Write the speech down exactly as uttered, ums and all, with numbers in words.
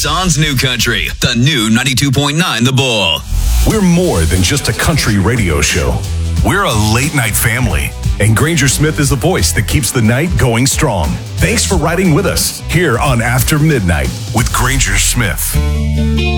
Sans New Country, the new ninety-two point nine The Bull. We're more than just a country radio show. We're a late-night family, and Granger Smith is the voice that keeps the night going strong. Thanks for riding with us here on After Midnight with Granger Smith.